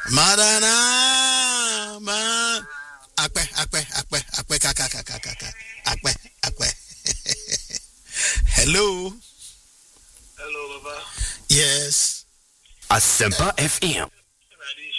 Madana ma akpe Hello Baba. Yes Asempa FM